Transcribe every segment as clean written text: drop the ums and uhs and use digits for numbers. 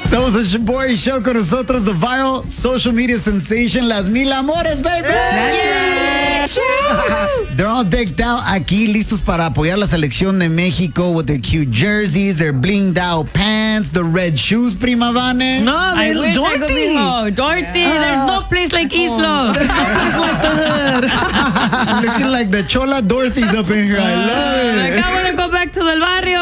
Somos el Shoboy Show con nosotros, the viral social media sensation, Las Mil Amores, baby. They're all decked out aquí, listos para apoyar la selección de México with their cute jerseys, their blinged out pants, the red shoes, prima Vane. No, I wish I could be home. Dorothy, there's no place like Islos. It's like the hood. Looking like the Chola Dorothy's up in here. I love it. Like, I want to go back to Del Barrio.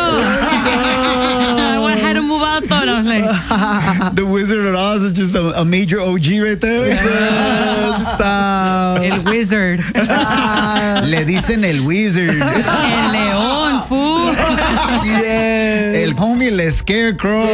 I had to move out, though. And I was like, The Wizard of Oz is just a major OG right there. Stop. El Wizard. Le dicen el Wizard. El León, fool. El homie, el Scarecrow.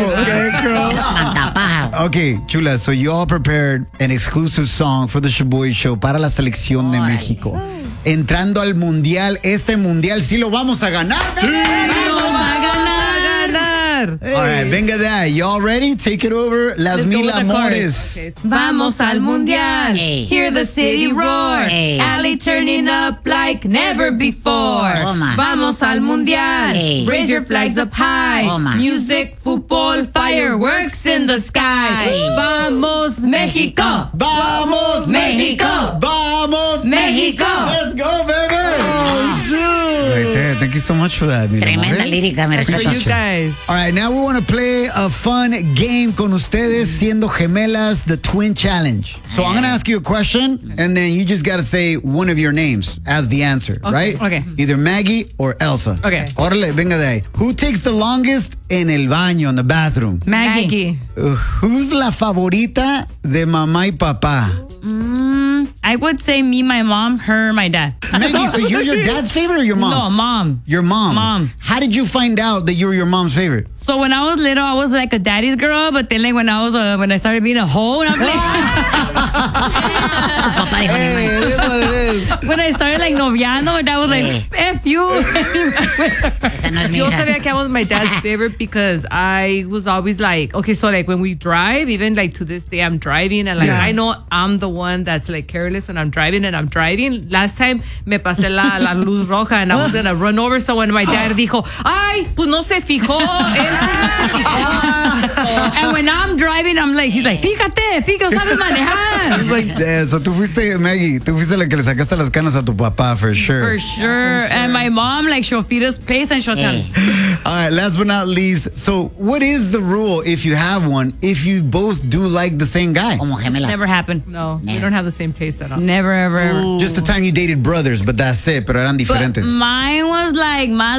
Okay, chula, so you all prepared an exclusive song for the Shoboy Show para la selección de México. Entrando al mundial, este mundial sí lo vamos a ganar. Vamos a ganar. All right, venga de ahí. Y'all ready? Take it over. Las Mil Amores. Okay. Vamos al mundial. Hey. Hear the city roar. Hey. Alley turning up like never before. Oh, my. Vamos al mundial. Hey. Raise your flags up high. Oh, my. Music, football, fireworks in the sky. Hey. Vamos México. Vamos, México. Vamos, México. Let's go, baby. Oh, shoot. Right there. Thank you so much for that, Mil Tremenda Amores. lírica, mi Appreciate respeto. you. Guys. All right, now we want to play a fun game con ustedes siendo gemelas, the Twin Challenge. So I'm going to ask you a question, and then you just got to say one of your names as the answer, right? Okay. Either Maggie or Elsa. Okay. Órale, venga de ahí. Who takes the longest en el baño, in the bathroom? Maggie. Who's la favorita de mamá y papá? I would say me, my mom, her, my dad. Maggie, so you're your dad's favorite or your mom's? No, mom. Your mom. Mom. How did you find out that you were your mom's favorite? So when I was little, I was like a daddy's girl, but then like when I started being a hoe, and I'm like, Papá dijo, Hey, it is what it is. when I started like noviando, my dad was like, F you. esa no es mi Yo hija. sabía que I was my dad's favorite because I was always like, okay, so like when we drive, even like to this day, I'm driving and like Yeah. I know I'm the one that's like careless when I'm driving and I'm driving. Last time me pasé la luz roja and I was gonna run over someone. My dad dijo, ay, pues no se fijó. Él And when I'm driving, I'm like, he's like, fíjate, sabes manejar. It's like, yeah, so tú fuiste, Maggie, tú fuiste la que le sacaste las canas a tu papá, for sure. For sure. And my mom, like, she'll feed us place and she'll tell me. All right, last but not least, so what is the rule, if you have one, if you both do like the same guy? Como gemelas. Never happened. No, we don't have the same taste at all. Never, ever, ever. Just the time you dated brothers, but that's it, pero eran But diferentes. mine was like más